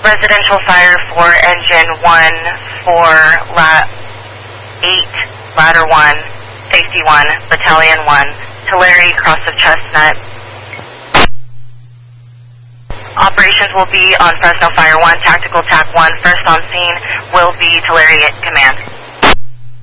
Residential Fire for Engine 1 for 8, Ladder 1, Safety 1, Battalion 1, Tulare, Cross of Chestnut. Operations will be on Fresno Fire 1, Tactical TAC 1. First on scene will be Tulare Command.